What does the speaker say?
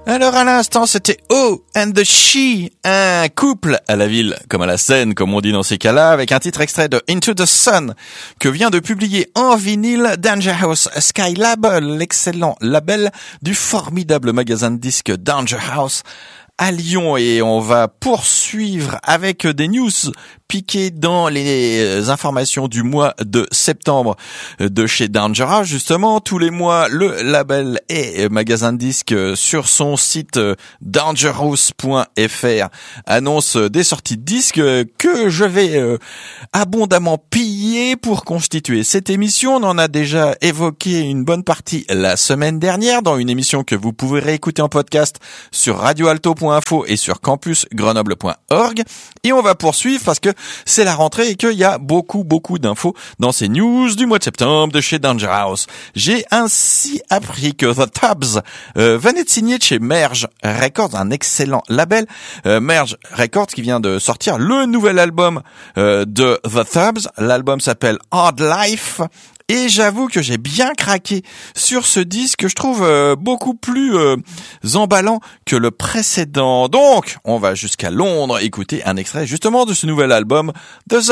Alors à l'instant, c'était Oh and the She, un couple à la ville, comme à la scène, comme on dit dans ces cas-là, avec un titre extrait de Into the Sun, que vient de publier en vinyle Danger House Sky Label, l'excellent label du formidable magasin de disques Danger House à Lyon. Et on va poursuivre avec des news piquées dans les informations du mois de septembre de chez Danger House. Justement, tous les mois, le label et magasin de disques sur son site dangerhouse.fr annonce des sorties de disques que je vais abondamment piller pour constituer cette émission. On en a déjà évoqué une bonne partie la semaine dernière dans une émission que vous pouvez réécouter en podcast sur radioalto.info et sur campusgrenoble.org. Et on va poursuivre parce que c'est la rentrée et qu'il y a beaucoup d'infos dans ces news du mois de septembre de chez Danger House. J'ai ainsi appris que The Tubbs venait de signer chez Merge Records, un excellent label. Merge Records qui vient de sortir le nouvel album de The Tubbs. L'album s'appelle Hard Life. Et j'avoue que j'ai bien craqué sur ce disque que je trouve beaucoup plus emballant que le précédent. Donc, on va jusqu'à Londres écouter un extrait justement de ce nouvel album de The